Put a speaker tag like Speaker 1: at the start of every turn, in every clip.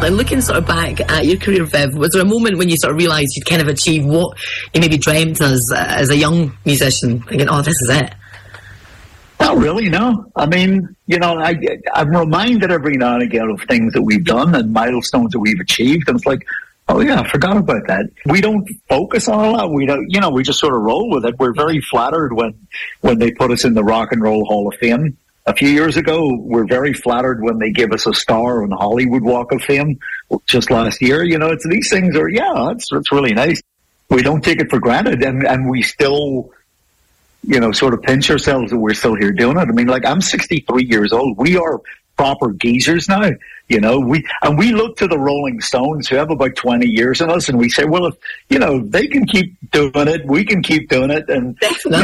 Speaker 1: And looking sort of back at your career, Viv, was there a moment when you sort of realised you'd kind of achieved what you maybe dreamt as a young musician, thinking, oh, this is it?
Speaker 2: Not really, no. I mean, you know, I'm reminded every now and again of things that we've done and milestones that we've achieved, and it's like, oh yeah, I forgot about that. We don't focus on all that. We don't, you know, we just sort of roll with it. We're very flattered when they put us in the Rock and Roll Hall of Fame. A few years ago, we're very flattered when they give us a star on the Hollywood Walk of Fame just last year. You know, it's these things are, yeah, it's really nice. We don't take it for granted, and we still, you know, sort of pinch ourselves that we're still here doing it. I mean, like, I'm 63 years old. We are proper geezers now, you know. We look to the Rolling Stones, who have about 20 years in us, and we say, well, if, you know, they can keep doing it, we can keep doing it. And,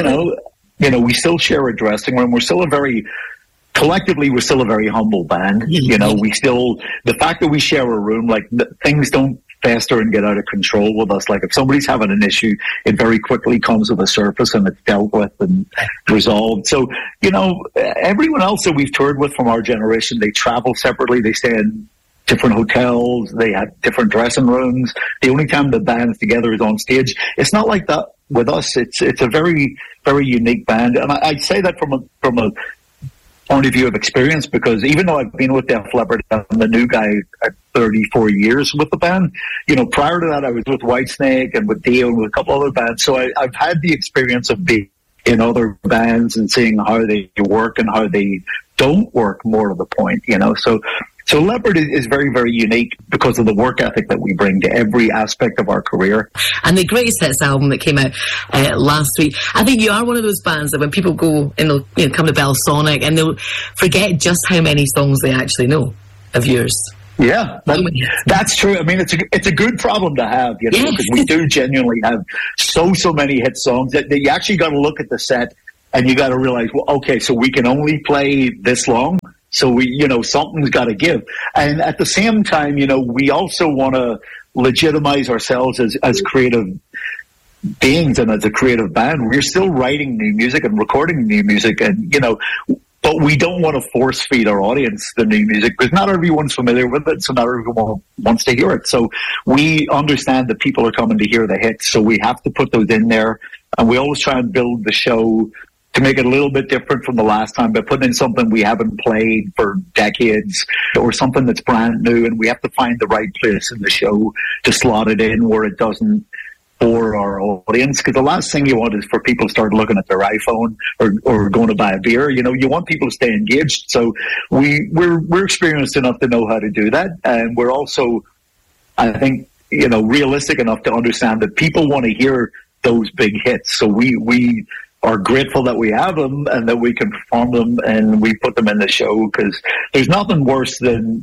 Speaker 2: you know, we still share a dressing room. We're still collectively, we're still a very humble band. You know, the fact that we share a room, like, things don't fester and get out of control with us. Like, if somebody's having an issue, it very quickly comes to the surface and it's dealt with and resolved. So, you know, everyone else that we've toured with from our generation, they travel separately, they stay in different hotels, they have different dressing rooms. The only time the band's together is on stage. It's not like that with us. It's a very, very unique band. And I say that from a point of view of experience, because even though I've been with Def Leppard, I'm the new guy at 34 years with the band. You know, prior to that, I was with Whitesnake and with Dio and with a couple other bands. So I've had the experience of being in other bands and seeing how they work and how they don't work, more to the point, you know. So Leppard is very, very unique because of the work ethic that we bring to every aspect of our career.
Speaker 1: And the Greatest Hits album that came out last week, I think you are one of those bands that when people go and they'll, you know, come to Belsonic and they'll forget just how many songs they actually know of yours.
Speaker 2: Yeah, that's true. I mean, it's a good problem to have, you know, because we do genuinely have so many hit songs that you actually got to look at the set and you got to realize, well, okay, so we can only play this long. So we, you know, something's got to give. And at the same time, you know, we also want to legitimize ourselves as creative beings and as a creative band. We're still writing new music and recording new music, and, you know, but we don't want to force feed our audience the new music because not everyone's familiar with it, so not everyone wants to hear it. So we understand that people are coming to hear the hits, so we have to put those in there. And we always try and build the show to make it a little bit different from the last time by putting in something we haven't played for decades or something that's brand new, and we have to find the right place in the show to slot it in where it doesn't bore our audience, because the last thing you want is for people to start looking at their iPhone or going to buy a beer. You know, you want people to stay engaged. So we're experienced enough to know how to do that, and we're also, I think, you know, realistic enough to understand that people want to hear those big hits. So we are grateful that we have them and that we can perform them and we put them in the show, because there's nothing worse than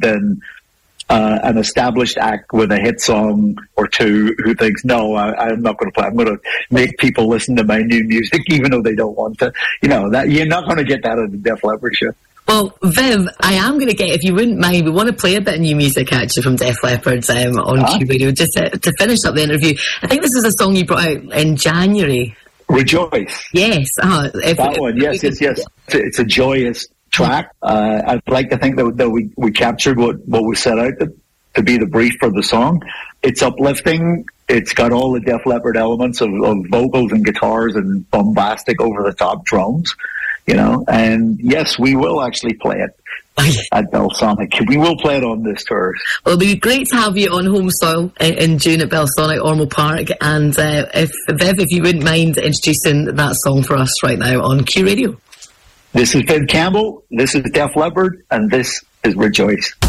Speaker 2: an established act with a hit song or two who thinks, no, I'm not going to play. I'm going to make people listen to my new music even though they don't want to. You know, that you're not going to get that at the Def Leppard show.
Speaker 1: Well, Viv, I am going to get, if you wouldn't mind, we want to play a bit of new music actually from Def Leppard on Q Radio, just to finish up the interview. I think this is a song you brought out in January.
Speaker 2: Rejoice.
Speaker 1: Yes.
Speaker 2: That one, yes. It's a joyous track. I'd like to think that we captured what we set out to be the brief for the song. It's uplifting. It's got all the Def Leppard elements of vocals and guitars and bombastic over-the-top drums, you know. And yes, we will actually play it at Belsonic. We will play it on this tour.
Speaker 1: Well, it'll be great to have you on home soil in June at Belsonic, Ormeau Park. And if you wouldn't mind introducing that song for us right now on Q Radio.
Speaker 2: This is Viv Campbell, this is Def Leppard, and this is Rejoice.